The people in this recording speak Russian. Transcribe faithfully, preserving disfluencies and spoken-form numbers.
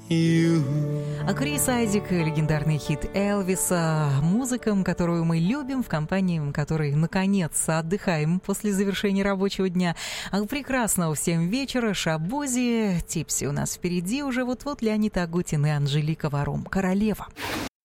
А Крис Айзек, легендарный хит Элвиса, музыка, которую мы любим, в компании которой, наконец, отдыхаем после завершения рабочего дня. А прекрасного всем вечера, Шабози, Типси у нас впереди уже вот-вот, Леонид Агутин и Анжелика Варум. Королева.